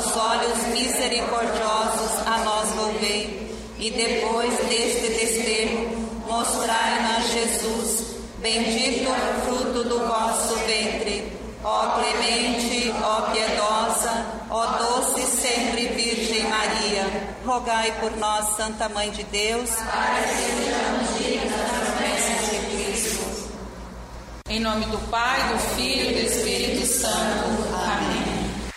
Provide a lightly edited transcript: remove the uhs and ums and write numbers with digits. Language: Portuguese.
vossos olhos misericordiosos a nós volvei, e depois deste desterro, mostrai-nos Jesus, bendito o fruto do vosso ventre. Ó clemente, ó piedosa, ó doce sempre Virgem Maria, rogai por nós, Santa Mãe de Deus, para que sejamos dignos das promessas de Cristo. Em nome do Pai, do Filho e do Espírito Santo.